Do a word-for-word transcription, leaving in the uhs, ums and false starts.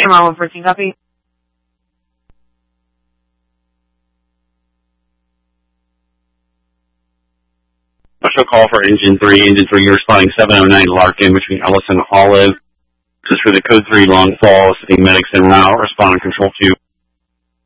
M R one fourteen, copy. Special call for Engine three. Engine three, you're responding seven oh nine Larkin between Ellis and Olive. This is for the Code three long fall, sitting medics en route, responding control two.